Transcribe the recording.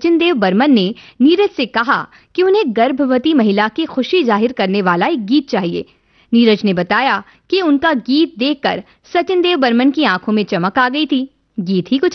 सचिन देव बर्मन ने नीरज से कहा कि उन्हें गर्भवती महिला की खुशी जाहिर करने वाला एक गीत चाहिए। नीरज ने बताया कि उनका गीत देखकर सचिन देव बर्मन की आंखों में चमक आ गई थी। गीत ही कुछ